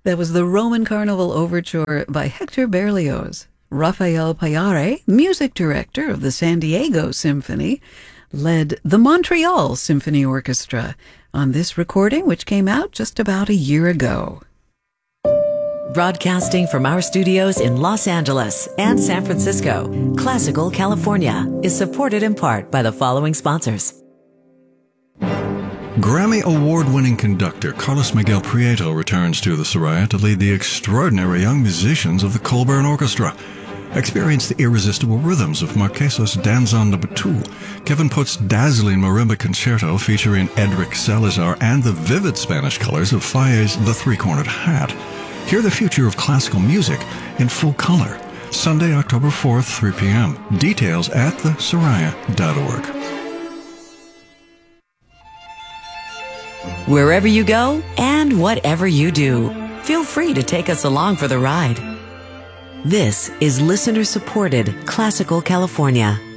That was the Roman Carnival Overture by Hector Berlioz. Rafael Payare, music director of the San Diego Symphony, led the Montreal Symphony Orchestra on this recording, which came out just about a year ago. Broadcasting from our studios in Los Angeles and San Francisco, Classical California is supported in part by the following sponsors. Grammy Award-winning conductor Carlos Miguel Prieto returns to the Soraya to lead the extraordinary young musicians of the Colburn Orchestra. Experience the irresistible rhythms of Marquesa's Danzón No. 2, Kevin Putt's dazzling marimba concerto featuring Edric Salazar, and the vivid Spanish colors of Falle's The Three-Cornered Hat. Hear the future of classical music in full color. Sunday, October 4th, 3 p.m. Details at thesoraya.org. Wherever you go and whatever you do, feel free to take us along for the ride. This is listener-supported Classical California.